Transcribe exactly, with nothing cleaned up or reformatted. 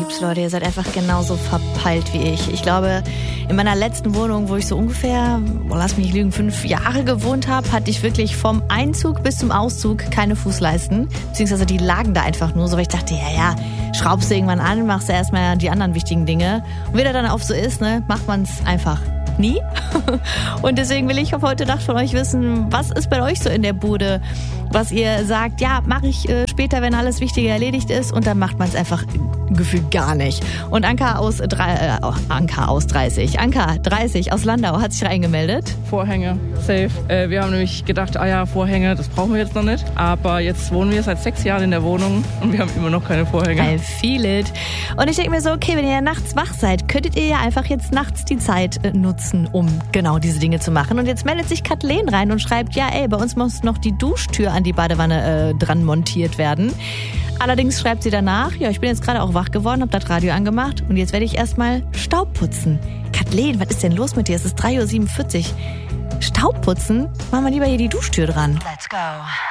glaub's, Leute, ihr seid einfach genauso verpeilt wie ich. Ich glaube, in meiner letzten Wohnung, wo ich so ungefähr, oh, lass mich nicht lügen, fünf Jahre gewohnt habe, hatte ich wirklich vom Einzug bis zum Auszug keine Fußleisten. Beziehungsweise die lagen da einfach nur so, weil ich dachte, ja, ja, schraubst du irgendwann an, machst du erstmal die anderen wichtigen Dinge. Und wie das dann auch so ist, ne, macht man es einfach nie. Und deswegen will ich auf heute Nacht von euch wissen, was ist bei euch so in der Bude, was ihr sagt, ja, mache ich äh, später, wenn alles Wichtige erledigt ist, und dann macht man es einfach gefühlt gar nicht. Und Anka aus, drei, äh, oh, Anka aus dreißig, Anka dreißig aus Landau hat sich reingemeldet. Vorhänge, safe. Äh, wir haben nämlich gedacht, ah ja, Vorhänge, das brauchen wir jetzt noch nicht. Aber jetzt wohnen wir seit sechs Jahren in der Wohnung und wir haben immer noch keine Vorhänge. I feel it. Und ich denke mir so, okay, wenn ihr nachts wach seid, könntet ihr ja einfach jetzt nachts die Zeit äh, nutzen, um genau diese Dinge zu machen. Und jetzt meldet sich Kathleen rein und schreibt, ja, ey, bei uns muss noch die Duschtür an die Badewanne äh, dran montiert werden. Allerdings schreibt sie danach, ja, ich bin jetzt gerade auch wach geworden, hab das Radio angemacht und jetzt werde ich erstmal Staub putzen. Kathleen, was ist denn los mit dir? Es ist drei Uhr siebenundvierzig. Staub putzen? Machen wir lieber hier die Duschtür dran. Let's go.